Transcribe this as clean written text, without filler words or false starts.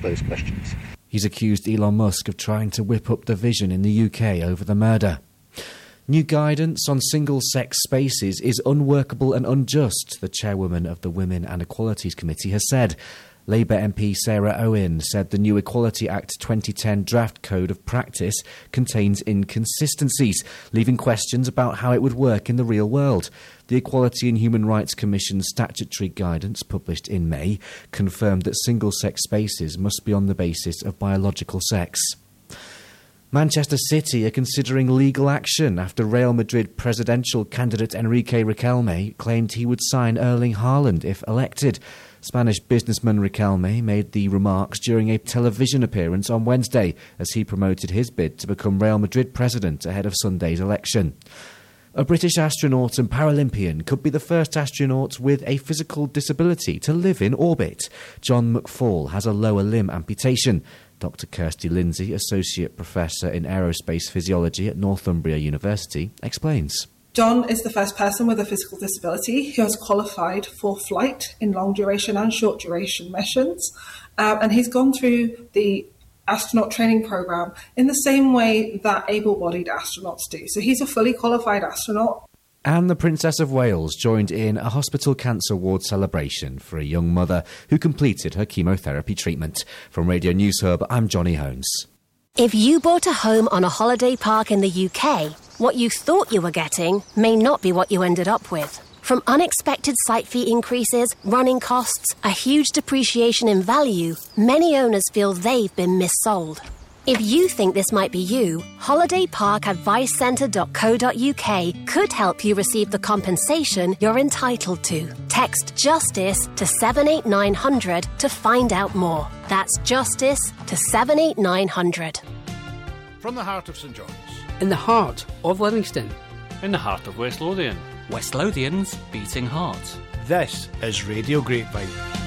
those questions. He's accused Elon Musk of trying to whip up division in the UK over the murder. New guidance on single-sex spaces is unworkable and unjust, the chairwoman of the Women and Equalities Committee has said. Labour MP Sarah Owen said the new Equality Act 2010 draft code of practice contains inconsistencies, leaving questions about how it would work in the real world. The Equality and Human Rights Commission's statutory guidance, published in May, confirmed that single-sex spaces must be on the basis of biological sex. Manchester City are considering legal action after Real Madrid presidential candidate Enrique Riquelme claimed he would sign Erling Haaland if elected. Spanish businessman Riquelme made the remarks during a television appearance on Wednesday as he promoted his bid to become Real Madrid president ahead of Sunday's election. A British astronaut and Paralympian could be the first astronaut with a physical disability to live in orbit. John McFall has a lower limb amputation. Dr Kirsty Lindsay, Associate Professor in Aerospace Physiology at Northumbria University, explains. John is the first person with a physical disability who has qualified for flight in long-duration and short-duration missions, and he's gone through the astronaut training program in the same way that able-bodied astronauts do. So he's a fully qualified astronaut. And the Princess of Wales joined in a hospital cancer ward celebration for a young mother who completed her chemotherapy treatment. From Radio News Hub, I'm Johnny Holmes. If you bought a home on a holiday park in the UK, what you thought you were getting may not be what you ended up with. From unexpected site fee increases, running costs, a huge depreciation in value, many owners feel they've been missold. If you think this might be you, holidayparkadvicecentre.co.uk could help you receive the compensation you're entitled to. Text JUSTICE to 78900 to find out more. That's JUSTICE to 78900. From the heart of St John's. In the heart of Livingston. In the heart of West Lothian. West Lothian's beating heart. This is Radio Grapevine.